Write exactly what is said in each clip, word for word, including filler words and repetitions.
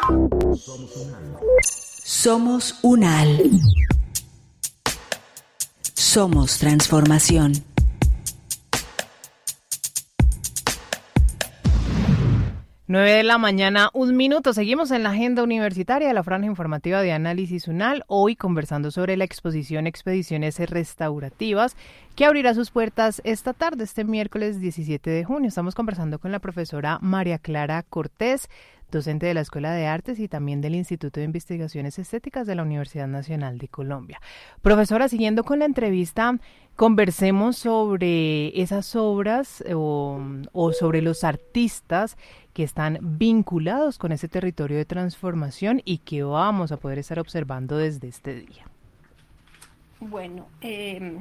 Somos UNAL. Somos transformación. Nueve de la mañana, un minuto. Seguimos en la agenda universitaria de la franja informativa de Análisis UNAL. Hoy conversando sobre la exposición Expediciones Restaurativas, que abrirá sus puertas esta tarde, este miércoles diecisiete de junio. Estamos conversando con la profesora María Clara Cortés, docente de la Escuela de Artes y también del Instituto de Investigaciones Estéticas de la Universidad Nacional de Colombia. Profesora, siguiendo con la entrevista, conversemos sobre esas obras o, o sobre los artistas que están vinculados con ese territorio de transformación y que vamos a poder estar observando desde este día. Bueno, eh,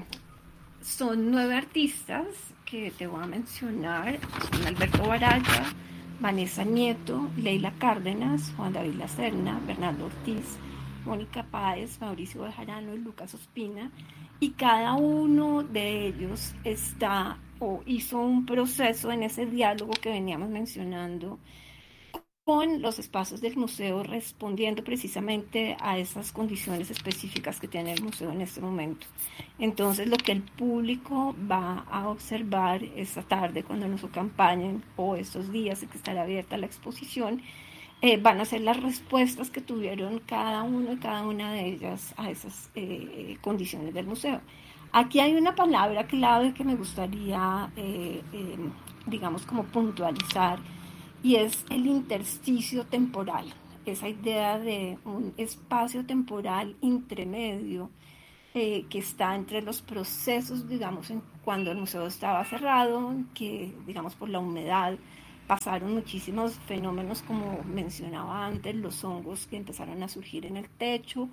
son nueve artistas que te voy a mencionar. Son Alberto Baraya, Vanessa Nieto, Leila Cárdenas, Juan David Lacerna, Bernardo Ortiz, Mónica Páez, Mauricio Bejarano y Lucas Ospina, y cada uno de ellos está o hizo un proceso en ese diálogo que veníamos mencionando con los espacios del museo, respondiendo precisamente a esas condiciones específicas que tiene el museo en este momento. Entonces, lo que el público va a observar esta tarde cuando nos acompañen, o estos días en que estará abierta la exposición, eh, van a ser las respuestas que tuvieron cada uno y cada una de ellas a esas eh, condiciones del museo. Aquí hay una palabra clave que me gustaría, eh, eh, digamos, como puntualizar, y es el intersticio temporal, esa idea de un espacio temporal intermedio eh, que está entre los procesos, digamos, en cuando el museo estaba cerrado, que, digamos, por la humedad pasaron muchísimos fenómenos, como mencionaba antes, los hongos que empezaron a surgir en el techo,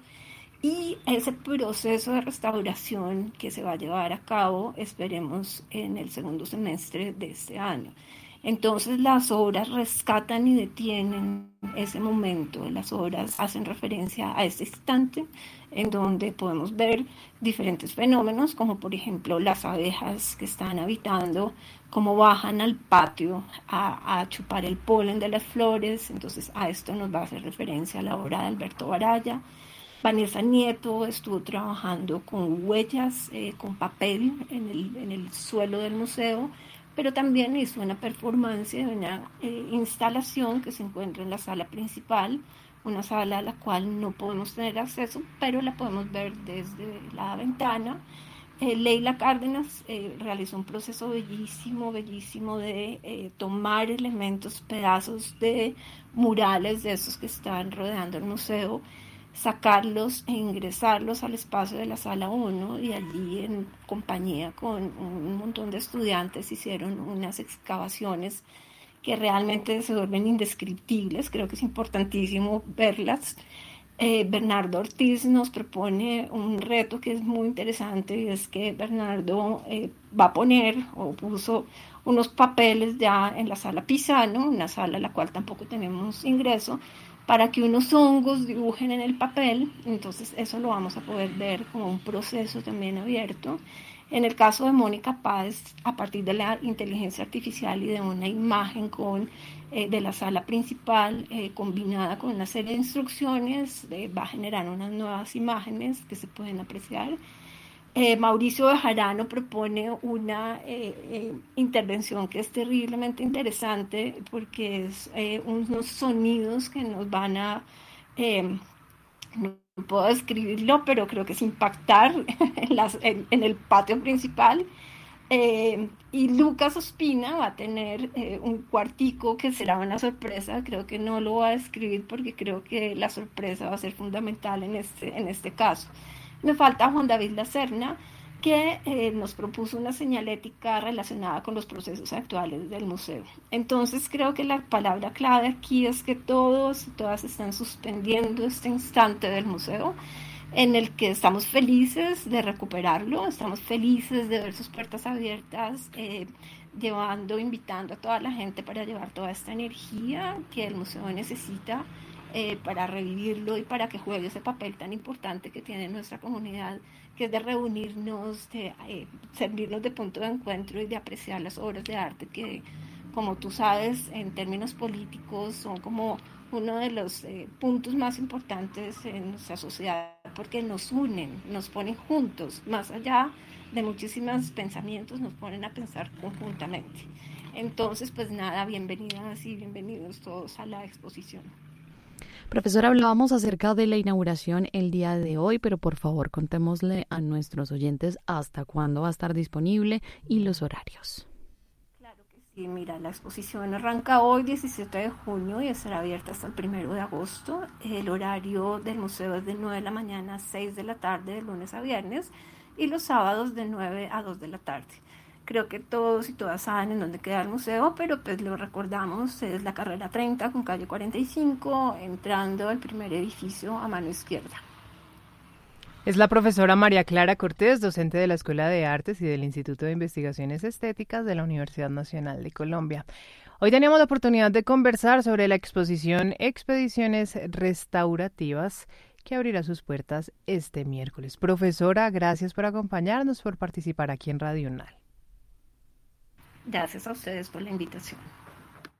y ese proceso de restauración que se va a llevar a cabo, esperemos, en el segundo semestre de este año. Entonces las obras rescatan y detienen ese momento, las obras hacen referencia a este instante en donde podemos ver diferentes fenómenos, como por ejemplo las abejas que están habitando, cómo bajan al patio a, a chupar el polen de las flores. Entonces a esto nos va a hacer referencia la obra de Alberto Baraya. Vanessa Nieto estuvo trabajando con huellas, eh, con papel en el, en el suelo del museo, pero también hizo una performance, una eh, instalación que se encuentra en la sala principal, una sala a la cual no podemos tener acceso, pero la podemos ver desde la ventana. Eh, Leila Cárdenas eh, realizó un proceso bellísimo, bellísimo de eh, tomar elementos, pedazos de murales de esos que están rodeando el museo, sacarlos e ingresarlos al espacio de la sala uno, y allí en compañía con un montón de estudiantes hicieron unas excavaciones que realmente se vuelven indescriptibles. Creo que es importantísimo verlas. Eh, Bernardo Ortiz nos propone un reto que es muy interesante, y es que Bernardo eh, va a poner o puso unos papeles ya en la sala Pisano, una sala a la cual tampoco tenemos ingreso, para que unos hongos dibujen en el papel. Entonces eso lo vamos a poder ver como un proceso también abierto. En el caso de Mónica Páez, a partir de la inteligencia artificial y de una imagen con, eh, de la sala principal eh, combinada con una serie de instrucciones, eh, va a generar unas nuevas imágenes que se pueden apreciar. Eh, Mauricio Bejarano propone una eh, eh, intervención que es terriblemente interesante, porque es eh, unos sonidos que nos van a, eh, no puedo describirlo, pero creo que es impactar en, las, en, en el patio principal. Eh, y Lucas Ospina va a tener eh, un cuartico que será una sorpresa. Creo que no lo voy a describir porque creo que la sorpresa va a ser fundamental en este, en este caso. Me falta Juan David Lacerna, que eh, nos propuso una señalética relacionada con los procesos actuales del museo. Entonces creo que la palabra clave aquí es que todos y todas están suspendiendo este instante del museo, en el que estamos felices de recuperarlo, estamos felices de ver sus puertas abiertas, eh, llevando, invitando a toda la gente para llevar toda esta energía que el museo necesita eh, para revivirlo y para que juegue ese papel tan importante que tiene nuestra comunidad, que es de reunirnos, de eh, servirnos de punto de encuentro y de apreciar las obras de arte que, como tú sabes, en términos políticos son como uno de los eh, puntos más importantes en nuestra sociedad, porque nos unen, nos ponen juntos, más allá de muchísimos pensamientos, nos ponen a pensar conjuntamente. Entonces, pues nada, bienvenidas y bienvenidos todos a la exposición. Profesora, hablábamos acerca de la inauguración el día de hoy, pero por favor contémosle a nuestros oyentes hasta cuándo va a estar disponible y los horarios. Claro que sí, mira, la exposición arranca hoy, diecisiete de junio, y estará abierta hasta el primero de agosto. El horario del museo es de nueve de la mañana a seis de la tarde, de lunes a viernes, y los sábados de nueve a dos de la tarde. Creo que todos y todas saben en dónde queda el museo, pero pues lo recordamos, es la carrera treinta con calle cuarenta y cinco, entrando al primer edificio a mano izquierda. Es la profesora María Clara Cortés, docente de la Escuela de Artes y del Instituto de Investigaciones Estéticas de la Universidad Nacional de Colombia. Hoy teníamos la oportunidad de conversar sobre la exposición Expediciones Restaurativas, que abrirá sus puertas este miércoles. Profesora, gracias por acompañarnos, por participar aquí en Radio UNAL. Gracias a ustedes por la invitación.